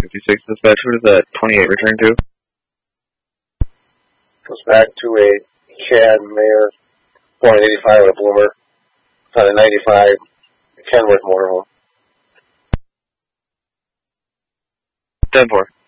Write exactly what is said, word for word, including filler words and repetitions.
fifty-six dispatch. Who does that twenty-eight return to? Goes back to a Chad Mayer, point eighty-five with a Bloomer, on a ninety-five, Kenworth motorhome. ten four.